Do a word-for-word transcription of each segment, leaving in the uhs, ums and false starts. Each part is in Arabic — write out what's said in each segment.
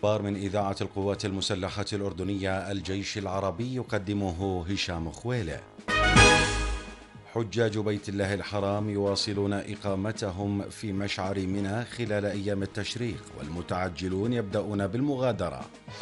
الأخبار من إذاعة القوات المسلحة الأردنية. الجيش العربي يقدمه هشام خويلة. حجاج بيت الله الحرام يواصلون إقامتهم في مشعر منى خلال أيام التشريق، والمتعجلون يبدأون بالمغادرة.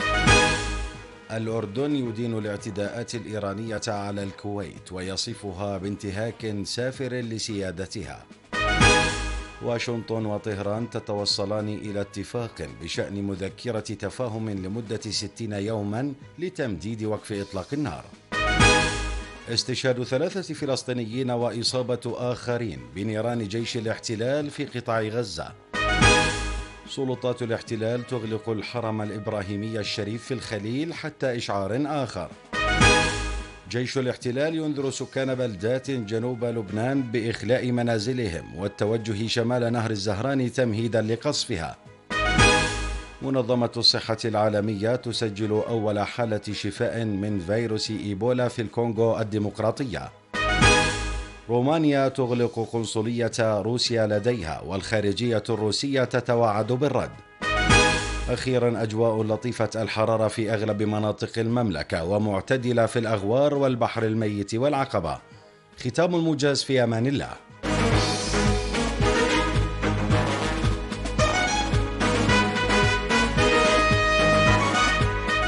الأردن يدين الاعتداءات الإيرانية على الكويت ويصفها بانتهاك سافر لسيادتها. واشنطن وطهران تتوصلان إلى اتفاق بشأن مذكرة تفاهم لمدة ستين يوما لتمديد وقف إطلاق النار. استشهاد ثلاثة فلسطينيين وإصابة آخرين بنيران جيش الاحتلال في قطاع غزة. سلطات الاحتلال تغلق الحرم الإبراهيمي الشريف في الخليل حتى إشعار آخر. جيش الاحتلال ينذر سكان بلدات جنوب لبنان بإخلاء منازلهم والتوجه شمال نهر الزهران تمهيدا لقصفها. منظمة الصحة العالمية تسجل أول حالة شفاء من فيروس إيبولا في الكونغو الديمقراطية. رومانيا تغلق قنصلية روسيا لديها، والخارجية الروسية تتوعد بالرد. أخيرا أجواء لطيفة الحرارة في أغلب مناطق المملكة، ومعتدلة في الأغوار والبحر الميت والعقبة. ختام الموجز، في أمان الله.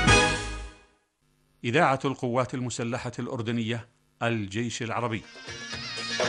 إذاعة القوات المسلحة الأردنية، الجيش العربي.